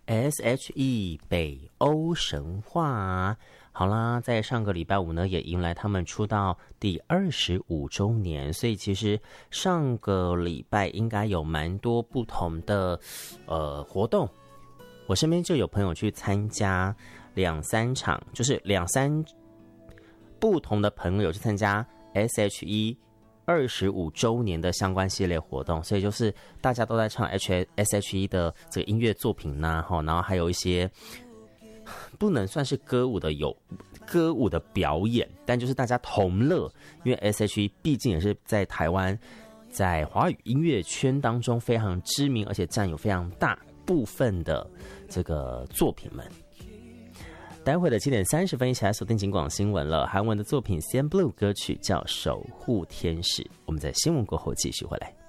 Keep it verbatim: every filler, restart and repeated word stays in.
S H E 北欧神话。好啦，在上个礼拜五呢，也迎来他们出道第二十五周年，所以其实上个礼拜应该有蛮多不同的呃活动。我身边就有朋友去参加两三场，就是两三不同的朋友去参加 S H E二十五周年的相关系列活动，所以就是大家都在唱 H S H E 的这个音乐作品呐，然后还有一些不能算是歌舞的有歌舞的表演，但就是大家同乐，因为 S H E 毕竟也是在台湾在华语音乐圈当中非常知名，而且占有非常大部分的这个作品们。待会的七点三十分，一起来锁定警广新闻了。韩文的作品 C N Blue 歌曲叫《守护天使》，我们在新闻过后继续回来。